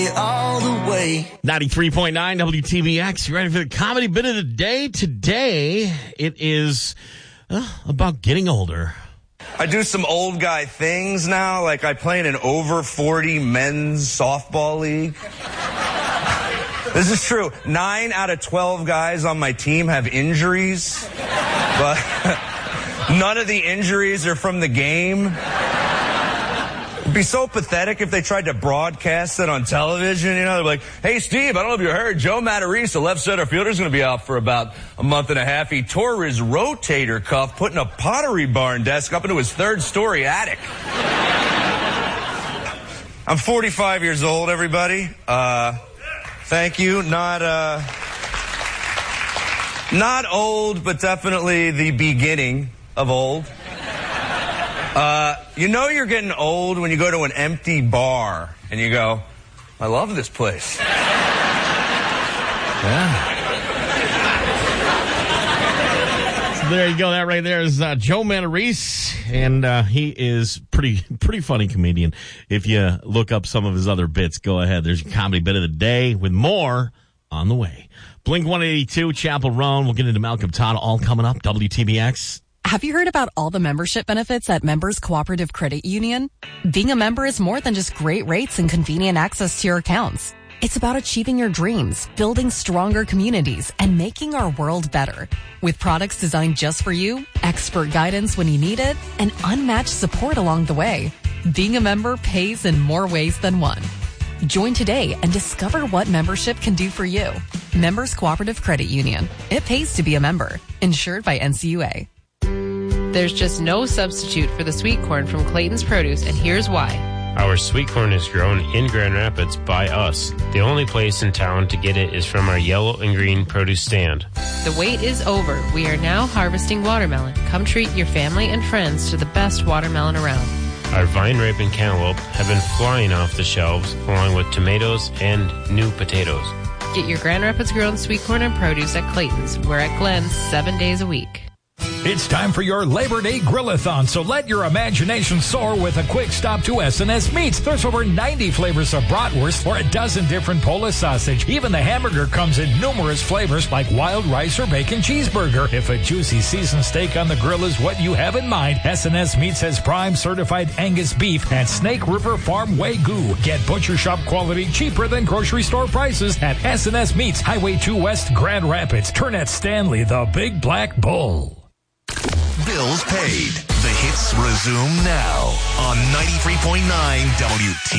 All the way. 93.9 WTBX. You ready for the comedy bit of the day? Today, it is about getting older. I do some old guy things now, like I play in an over 40 men's softball league. This is true. 9 out of 12 guys on my team have injuries, but none of the injuries are from the game. It'd be so pathetic if they tried to broadcast it on television. You know, they're like, hey, Steve, I don't know if you heard, Joe Matarese, the left center fielder, is going to be out for about a month and a half. He tore his rotator cuff putting a Pottery Barn desk up into his third-story attic. I'm 45 years old, everybody. Thank you. Not old, but definitely the beginning of old. You know you're getting old when you go to an empty bar and you go, I love this place. Yeah. So there you go. That right there is Joe Matarese, and he is pretty funny comedian. If you look up some of his other bits, go ahead. There's your comedy bit of the day with more on the way. Blink 182, Chapel Roan. We'll get into Malcolm Todd all coming up. WTBX. Have you heard about all the membership benefits at Members Cooperative Credit Union? Being a member is more than just great rates and convenient access to your accounts. It's about achieving your dreams, building stronger communities, and making our world better. With products designed just for you, expert guidance when you need it, and unmatched support along the way. Being a member pays in more ways than one. Join today and discover what membership can do for you. Members Cooperative Credit Union. It pays to be a member. Insured by NCUA. There's just no substitute for the sweet corn from Clayton's Produce, and here's why. Our sweet corn is grown in Grand Rapids by us. The only place in town to get it is from our yellow and green produce stand. The wait is over. We are now harvesting watermelon. Come treat your family and friends to the best watermelon around. Our vine ripe and cantaloupe have been flying off the shelves, along with tomatoes and new potatoes. Get your Grand Rapids grown sweet corn and produce at Clayton's. We're at Glenn's 7 days a week. It's time for your Labor Day Grill-a-thon, so let your imagination soar with a quick stop to S&S Meats. There's over 90 flavors of bratwurst or a dozen different Polish sausage. Even the hamburger comes in numerous flavors like wild rice or bacon cheeseburger. If a juicy seasoned steak on the grill is what you have in mind, S&S Meats has prime certified Angus beef and Snake River Farm Wagyu. Get butcher shop quality cheaper than grocery store prices at S&S Meats, Highway 2 West, Grand Rapids. Turn at Stanley, the Big Black Bull. Bills paid. The hits resume now on 93.9 WT.